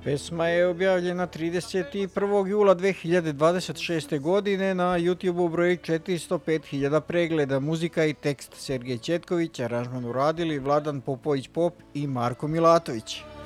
Pesma je objavljena 31. jula 2026. godine, na YouTube-u broji 405.000 pregleda. Muzika i tekst Sergej Četković, aranžman uradili Vladan Popović Pop i Marko Milatović.